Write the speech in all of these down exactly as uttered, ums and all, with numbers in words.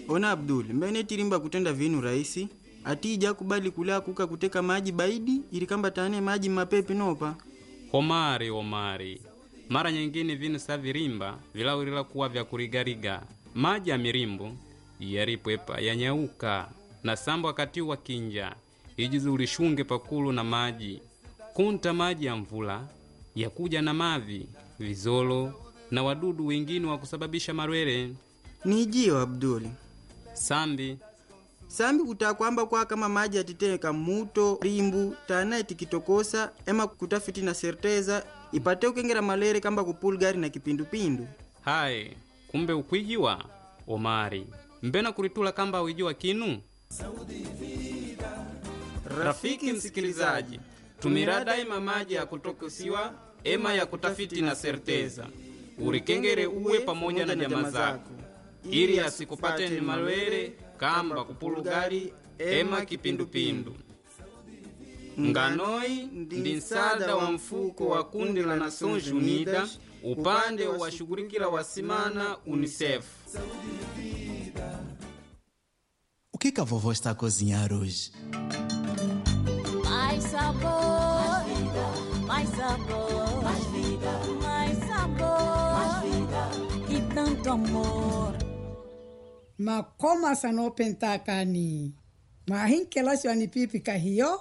Ona Abdul, mbene tirimba kutenda vinu rahisi. Atija kubali kula kuka kuteka maji baidi ili kamba tane maji mapepe nopa. Omari, Omari. Mara nyingine vinu sa virimba vilawirila kuwa vya kurigariga. Maji ya mirimbo yaripwepa yanyauka na sambo wakati wa kinja ijizi ulishunge pakulu na maji. Kunta maji ya mvula yakuja na mavi, vizolo na wadudu wengine wa kusababisha marwere. Nijio Abdul. Sambi. Sambi kutakwamba kwa kama maji atiteka muto, rimbu, tana itikitokosa, ema kutafiti na serteza, ipate ukengera malere kamba kupulgari na kipindupindu. Hai, kumbe ukwijiwa, Omari. Mbena kuritula kamba uijiwa kinu? Rafiki msikilizaji, tumira daima maji ya kutokosiwa, ema ya kutafiti na serteza. Urikengere uwe pamoja na jamaa zako, ili asikupate ni malwere kamba kupulugari ema kipindupindu. Nganoi ndi nsada wa mfuko wa kundi la Nações Unidas upande wa shughulikila wasimana UNICEF. O que que a vovó está a cozinhar hoje? Mais sabor, mais vida, mais sabor, mais vida, mais sabor, mais vida e tanto amor. Makoma sano pentakani. Mahinkela shwani pipi kahiyo.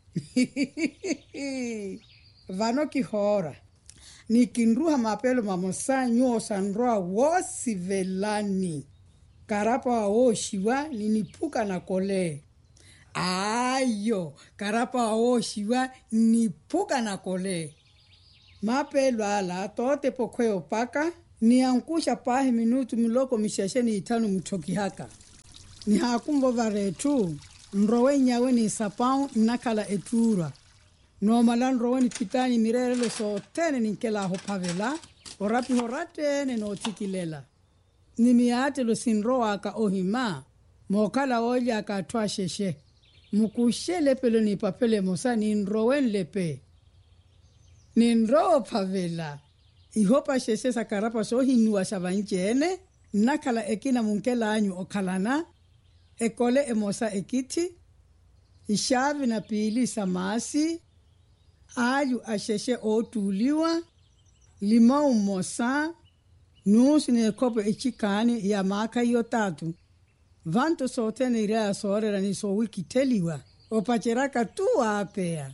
Vano kihora. Nikindruha mapelo mamosa nyuo sandroa wosi velani. Karapa wa oshiwa ninipuka na kole. Ayo, karapa wa oshiwa nipuka na kole. Mapelo ala tote pokweo paka. Ni ankusha pahe minutu miloko mishasheni itanu mtoki haka. Ni hakumbo varetu. Nrowe nyawe ni sapao nakala etura. Nomala nrowe ni pitani mirele sotene ninkela hopavela. Orapi horate ne notikilela. Ni miate lo sinroa aka ohima. Mokala oja aka toa sheshe. Mukushe lepelo ni papele mosa ni nrowe nlepe. Ni nrowe pavela. Ihopa sheshe sakarapa so hinua shabanjene. Nakala ekina munkela anyu okalana. Ekole emosa ekiti. Ishavi na pili samasi. Ayu asheshe otuliwa. Limau mosa. Nusu ne kopo echikani ya maka yotatu. Vanto sotene irea soorera ni so wiki teliwa. Opacheraka tu apea.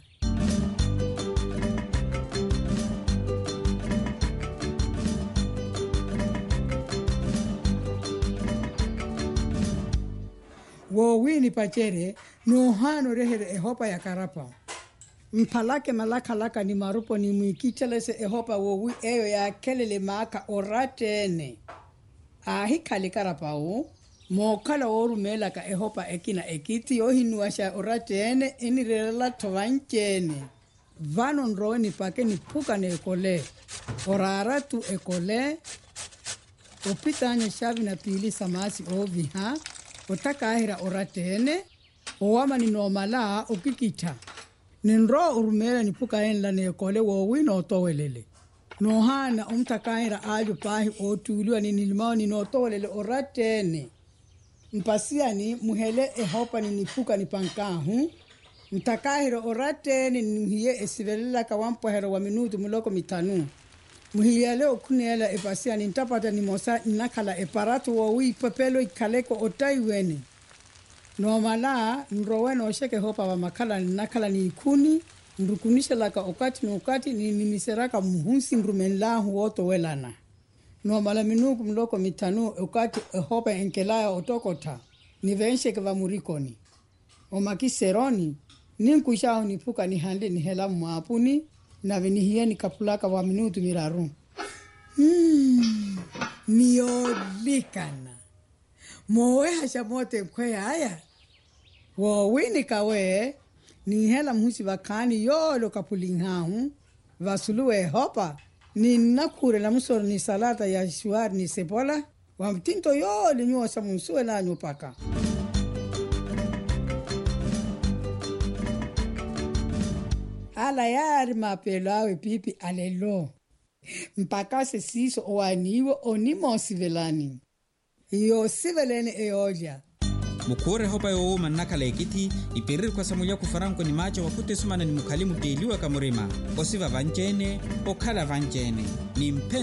Wo wini pachere no hano rehere ehopa ya karapa. Mpalake malaka laka ni marupo ni mwikitelese ehopa wo wi eyo ya kelele maka oratene. Ahi kali karapa u. Mokala oru melaka ehopa ekina ekiti ohinuasha oratene enirela tovanchene. Vano nrowe ni pake ni puka ne ekole. Orara tu ekole. Opita anya shavi na pili samasi ovi ha. Otakahira oratene, owama ni nomala okikita. Ninro urumela ni puka enla ne kole wowi no towelele. Nohana umtakahira ajo pahi otuliwa ni nilimao ni no towelele oratene. Mpasia ni muhele ehopa ni nipuka ni pankahu. Mtakahira oratene ni muhiye esivelela kawampo hero wa minutu muloko mitanu. Muhiya leo kunela epasia ni ntapata ni mosa nakala eparatu wowi papelo ikaleko otaiwene. Nomala nrowe no sheke hopa wa makala ni nakala ni ikuni. Nrukunisha laka okati ni okati ni nimiseraka muhunsi nrumenlahu woto welana. Nomala minuku mloko mitanu okati hopa enkelaya otokota. Ni vensheke wa murikoni. Omaki seroni. Ninkushao nipuka ni hande ni hela mwapuni. Na venihia ni kapulaka wa minutu miraru. Hmm. Niolikana. Mowe hashamote mkwe haya. Wawini kawe. Ni hela mhusi wakani yolo kapulingahu. Vasuluwe hopa. Ni nakure la musoro ni salata ya shuari ni sebola. Wamtinto yolo nyuwa samunsuwe la nyupaka. Ala yari mapelo awe pipi alelo. Mpaka se siso oaniwo onimo sivelani. iyo sivelene eolya mukure hopa yo manakala ekiti ipirir kwa samulia kufaranko ni macho wakute sumana ni mukalimu teiliwa kamurima osiva vanjene okhala vanjene ni mpe